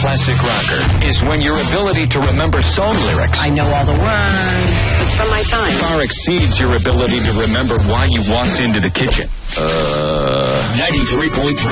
classic rocker is when your ability to remember song lyrics, I know all the words. It's from my time. far exceeds your ability to remember why you walked into the kitchen. 93.3